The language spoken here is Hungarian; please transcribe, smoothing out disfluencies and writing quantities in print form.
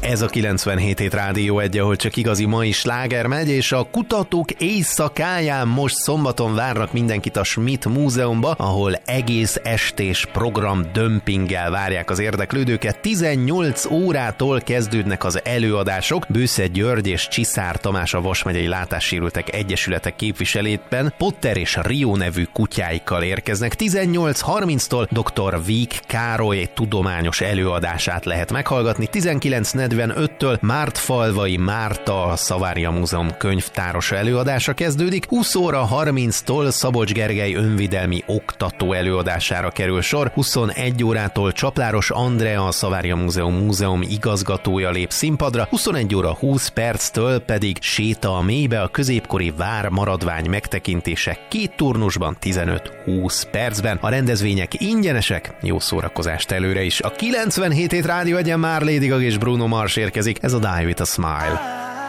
Ez a 97 Rádió 1, ahol csak igazi mai sláger megy, és a kutatók éjszakáján most szombaton várnak mindenkit a Schmidt Múzeumba, ahol egész estés program dömpinggel várják az érdeklődőket. 18 órától kezdődnek az előadások. Bősze György és Csiszár Tamás, a Vas megyei látássérültek egyesületek képviseletében Potter és Rio nevű kutyáikkal érkeznek. 18:30-tól dr. Víg Károly tudományos előadását lehet meghallgatni. 19:45-től Mártfalvai Márta, a Szavária Múzeum könyvtárosa előadása kezdődik. 20:30-tól Szabolcs Gergely önvidelmi oktató előadására kerül sor. 21 órától Csapláros Andrea, a Szavária Múzeum igazgatója lép színpadra. 21:20 pedig Séta a mélybe, a középkori vár maradvány megtekintése 2 turnusban 15-20 percben. A rendezvények ingyenesek, jó szórakozást előre is. A 97 Rádió 1-en már Lady Gaga és Bruno Mars érkezik, ez a Die With A Smile.